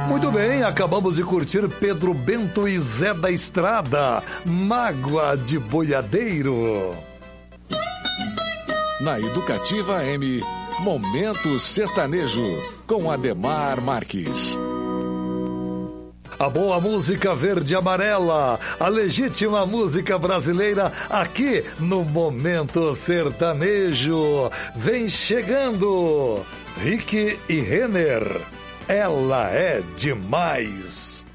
Muito bem, acabamos de curtir Pedro Bento e Zé da Estrada, Mágoa de Boiadeiro. Na Educativa M, Momento Sertanejo, com Ademar Marques. A boa música verde e amarela, a legítima música brasileira aqui no Momento Sertanejo. Vem chegando, Rick e Renner, Ela é Demais.